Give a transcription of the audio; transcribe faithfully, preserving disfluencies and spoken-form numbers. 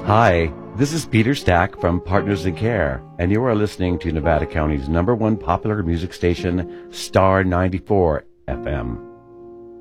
Hi, this is Peter Stack from Partners in Care, and you are listening to Nevada County's number one popular music station, Star ninety-four F M.